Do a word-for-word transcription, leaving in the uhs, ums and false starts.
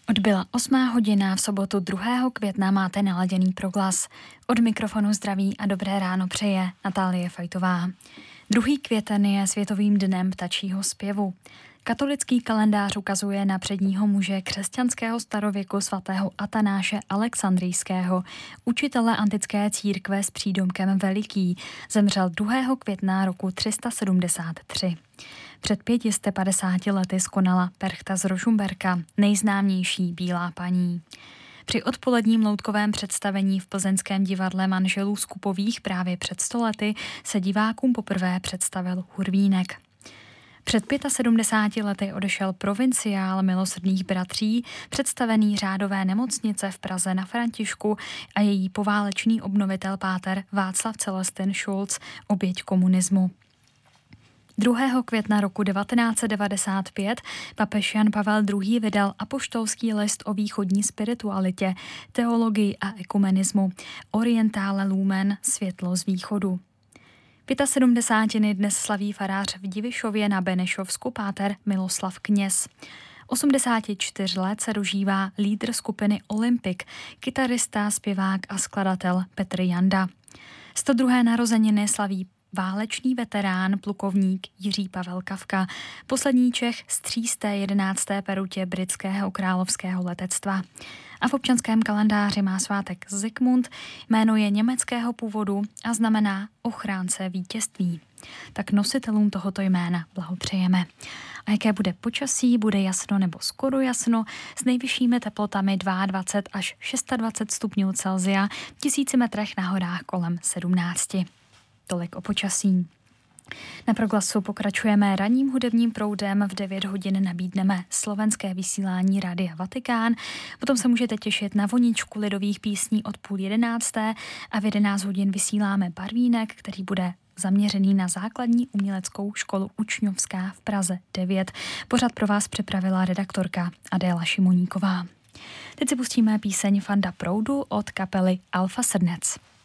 Odbyla osmá hodina v sobotu druhého května, máte naladěný Proglas. Od mikrofonu zdraví a dobré ráno přeje Natálie Fajtová. Druhý květen je světovým dnem ptačího zpěvu. Katolický kalendář ukazuje na předního muže křesťanského starověku svatého Atanáše Alexandrijského, učitele antické církve s přídomkem Veliký. Zemřel druhého května roku tři sta sedmdesát tři. Před pěti sty padesáti lety skonala Perchta z Rožmberka, nejznámější bílá paní. Při odpoledním loutkovém představení v plzeňském divadle manželů Skupových právě před sto lety se divákům poprvé představil Hurvínek. Před sedmdesáti pěti lety odešel provinciál Milosrdných bratří, představený řádové nemocnice v Praze na Františku, a její poválečný obnovitel páter Václav Celestin Schulz, oběť komunismu. druhého května roku devatenáct set devadesát pět papež Jan Pavel druhý. Vydal apoštolský list o východní spiritualitě, teologii a ekumenismu, Orientale Lumen, světlo z východu. Pětasedmdesátiny dnes slaví farář v Divišově na Benešovsku páter Miloslav Kněz. osmdesáti čtyř let se dožívá lídr skupiny Olympik, kytarista, zpěvák a skladatel Petr Janda. sto druhé narozeniny slaví válečný veterán, plukovník Jiří Pavel Kafka, poslední Čech z tří jedenácté perutě britského královského letectva. A v občanském kalendáři má svátek Zikmund, jméno je německého původu a znamená ochránce vítězství. Tak nositelům tohoto jména blahopřejeme. A jaké bude počasí? Bude jasno nebo skoro jasno, s nejvyššími teplotami dvacet dva až dvacet šest stupňů Celsia, v tisíci metrech na horách kolem sedmnácti. Tolik o počasí. Na Proglasu pokračujeme ranním hudebním proudem, v devět hodin nabídneme slovenské vysílání Rádia Vatikán, potom se můžete těšit na voničku lidových písní od půl jedenácté a v jedenáct hodin vysíláme Barvínek, který bude zaměřený na základní uměleckou školu Učňovská v Praze devět. Pořad pro vás připravila redaktorka Adéla Šimoníková. Teď si pustíme píseň Fanda proudu od kapely Alfa Srnec.